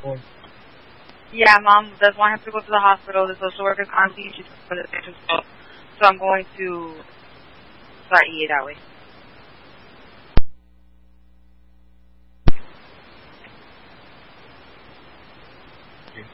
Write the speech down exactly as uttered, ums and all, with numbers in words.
boy. Yeah, Mom does want him to go to the hospital. The social worker constantly she's for the patient's fault. So I'm going to start E A that way.